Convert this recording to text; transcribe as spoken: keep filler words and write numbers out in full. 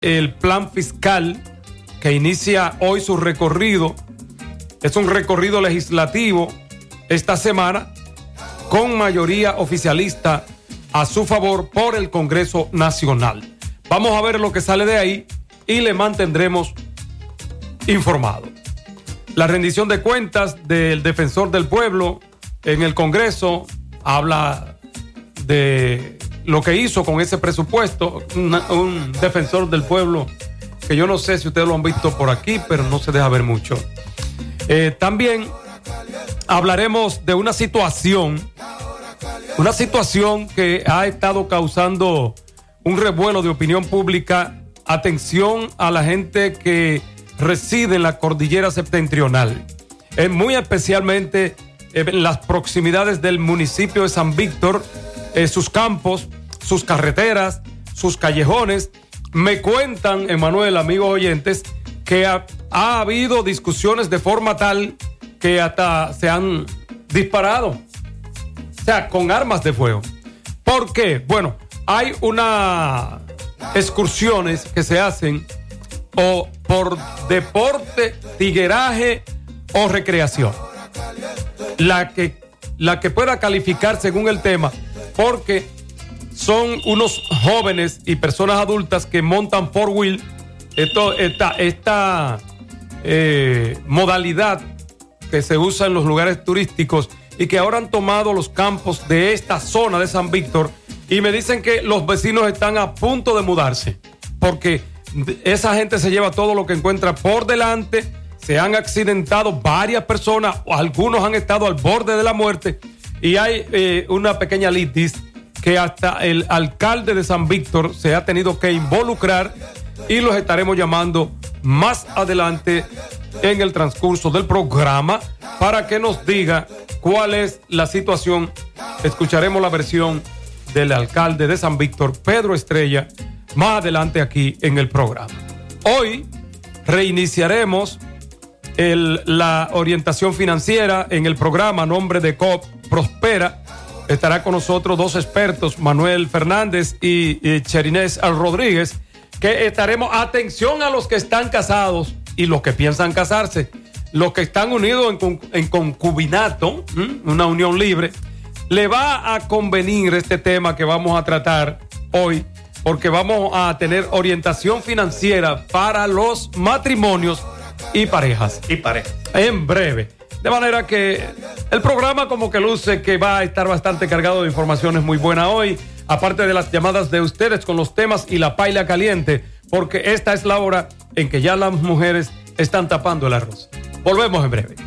el plan fiscal que inicia hoy su recorrido. Es un recorrido legislativo esta semana con mayoría oficialista a su favor por el Congreso Nacional. Vamos a ver lo que sale de ahí y le mantendremos informado. La rendición de cuentas del defensor del pueblo en el Congreso habla de lo que hizo con ese presupuesto. Una, un defensor del pueblo que yo no sé si ustedes lo han visto por aquí, pero no se deja ver mucho. Eh, también hablaremos de una situación, una situación que ha estado causando un revuelo de opinión pública. Atención a la gente que reside en la cordillera septentrional, eh, muy especialmente eh, en las proximidades del municipio de San Víctor, eh, sus campos, sus carreteras, sus callejones. Me cuentan, Emanuel, amigos oyentes, que ha, ha habido discusiones de forma tal que hasta se han disparado, o sea, con armas de fuego. ¿Por qué? Bueno, hay unas excursiones que se hacen o por deporte, tigueraje o recreación. La que, la que pueda calificar según el tema, porque son unos jóvenes y personas adultas que montan four wheel. Esto, esta esta eh, modalidad que se usa en los lugares turísticos y que ahora han tomado los campos de esta zona de San Víctor, y me dicen que los vecinos están a punto de mudarse porque esa gente se lleva todo lo que encuentra por delante. Se han accidentado varias personas, algunos han estado al borde de la muerte, y hay eh, una pequeña litis que hasta el alcalde de San Víctor se ha tenido que involucrar, y los estaremos llamando más adelante en el transcurso del programa para que nos diga cuál es la situación. Escucharemos la versión del alcalde de San Víctor, Pedro Estrella, más adelante aquí en el programa. Hoy reiniciaremos el, la orientación financiera en el programa a nombre de C O P Prospera. Estará con nosotros dos expertos, Manuel Fernández y, y Cherinés Rodríguez, que estaremos, atención a los que están casados y los que piensan casarse, los que están unidos en, en concubinato, ¿m? una unión libre. Le va a convenir este tema que vamos a tratar hoy, porque vamos a tener orientación financiera para los matrimonios y parejas. Y parejas. En breve. De manera que el programa como que luce que va a estar bastante cargado de informaciones muy buenas hoy, aparte de las llamadas de ustedes con los temas y la paila caliente, porque esta es la hora en que ya las mujeres están tapando el arroz. Volvemos en breve.